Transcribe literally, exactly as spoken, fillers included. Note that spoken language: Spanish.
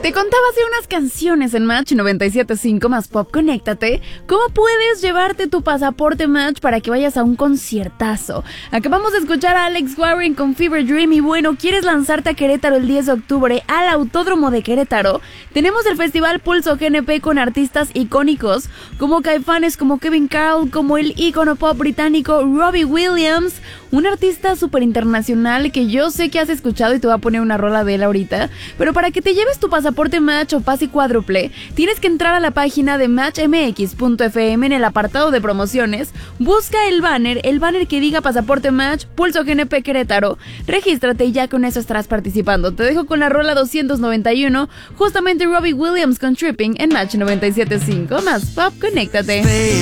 Te contaba hace unas canciones en Match noventa y siete punto cinco más Pop Conéctate cómo puedes llevarte tu pasaporte Match para que vayas a un conciertazo. Acabamos de escuchar a Alex Warren con Fever Dream y bueno, ¿quieres lanzarte a Querétaro el diez de octubre al Autódromo de Querétaro? Tenemos el Festival Pulso G N P con artistas icónicos como Caifanes, como Kevin Carl, como el ícono pop británico Robbie Williams, un artista súper internacional que yo sé que has escuchado y te voy a poner una rola de él ahorita, pero para que te lleves tu pasaporte Match o pase cuádruple, tienes que entrar a la página de match m x punto f m en el apartado de promociones, busca el banner, el banner que diga pasaporte Match, Pulso G N P Querétaro, regístrate y ya con eso estarás participando. Te dejo con la rola doscientos noventa y uno, justamente Robbie Williams con Tripping en Match noventa y siete punto cinco más Pop Conéctate.